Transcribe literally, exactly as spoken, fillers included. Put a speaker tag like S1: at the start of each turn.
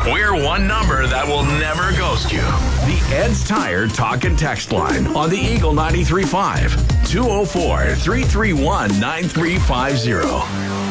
S1: We're one number that will never ghost you. The Ed's Tire Talk and Text Line on the Eagle ninety-three point five. two oh four, three three one, nine three five zero.